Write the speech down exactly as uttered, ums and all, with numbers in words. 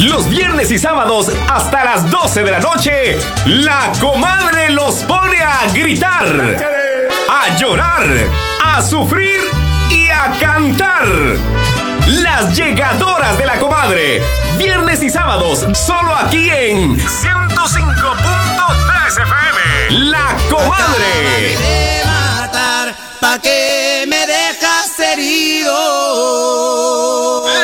Los viernes y sábados hasta las doce de la noche, la comadre los pone a gritar, a llorar, a sufrir y a cantar. Las llegadoras de la comadre, viernes y sábados, solo aquí en ciento cinco punto tres F M. La comadre. Matar, ¿pa' qué?